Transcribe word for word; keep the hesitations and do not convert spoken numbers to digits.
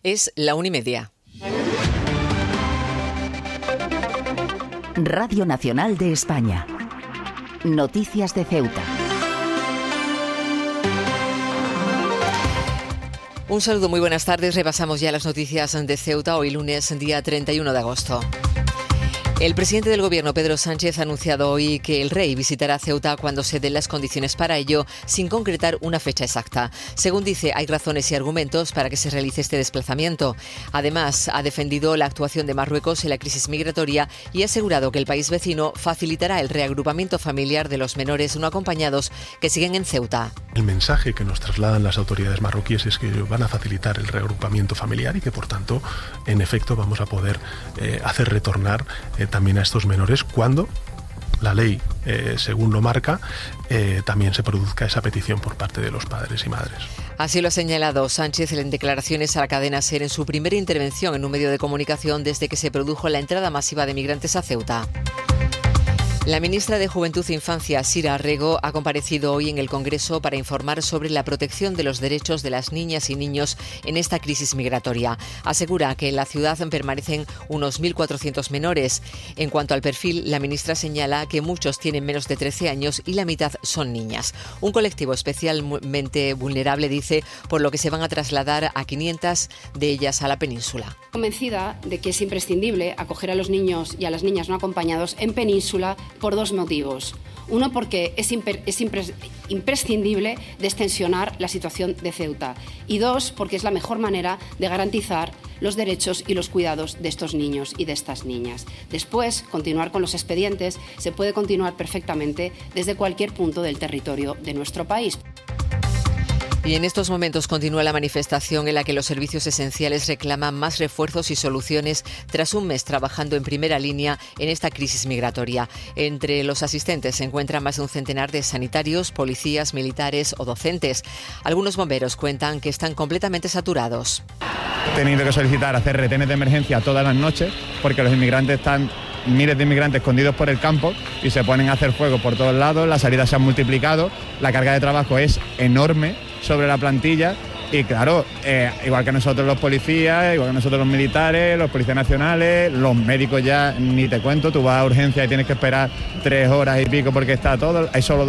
Es la una y media. Radio Nacional de España. Noticias de Ceuta. Un saludo, muy buenas tardes. Repasamos ya las noticias de Ceuta, hoy lunes, día treinta y uno de agosto. El presidente del Gobierno, Pedro Sánchez, ha anunciado hoy que el rey visitará Ceuta cuando se den las condiciones para ello, sin concretar una fecha exacta. Según dice, hay razones y argumentos para que se realice este desplazamiento. Además, ha defendido la actuación de Marruecos en la crisis migratoria y ha asegurado que el país vecino facilitará el reagrupamiento familiar de los menores no acompañados que siguen en Ceuta. El mensaje que nos trasladan las autoridades marroquíes es que van a facilitar el reagrupamiento familiar y que, por tanto, en efecto, vamos a poder eh, hacer retornar eh, también a estos menores cuando la ley, eh, según lo marca, eh, también se produzca esa petición por parte de los padres y madres. Así lo ha señalado Sánchez en declaraciones a la cadena SER en su primera intervención en un medio de comunicación desde que se produjo la entrada masiva de migrantes a Ceuta. La ministra de Juventud e Infancia, Sira Rego, ha comparecido hoy en el Congreso para informar sobre la protección de los derechos de las niñas y niños en esta crisis migratoria. Asegura que en la ciudad permanecen unos mil cuatrocientos menores. En cuanto al perfil, la ministra señala que muchos tienen menos de trece años y la mitad son niñas. Un colectivo especialmente vulnerable, dice, por lo que se van a trasladar a quinientas de ellas a la península. Convencida de que es imprescindible acoger a los niños y a las niñas no acompañados en península por dos motivos. Uno, porque es, imper, es impres, imprescindible destensionar la situación de Ceuta. Y dos, porque es la mejor manera de garantizar los derechos y los cuidados de estos niños y de estas niñas. Después, continuar con los expedientes se puede continuar perfectamente desde cualquier punto del territorio de nuestro país. Y en estos momentos continúa la manifestación en la que los servicios esenciales reclaman más refuerzos y soluciones tras un mes trabajando en primera línea en esta crisis migratoria. Entre los asistentes se encuentran más de un centenar de sanitarios, policías, militares o docentes. Algunos bomberos cuentan que están completamente saturados. He tenido que solicitar hacer retenes de emergencia todas las noches porque los inmigrantes están... miles de inmigrantes escondidos por el campo y se ponen a hacer fuego por todos lados, las salidas se han multiplicado, la carga de trabajo es enorme sobre la plantilla y claro, eh, igual que nosotros los policías, igual que nosotros los militares, los policías nacionales, los médicos ya ni te cuento, tú vas a urgencia y tienes que esperar tres horas y pico porque está todo, hay solo